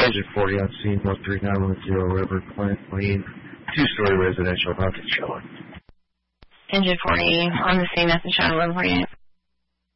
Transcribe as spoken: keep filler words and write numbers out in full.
Engine forty on scene, one three nine one zero River, Clint, Lane, two-story residential, nothing showing. Engine forty on the scene, nothing showing, one forty-eight.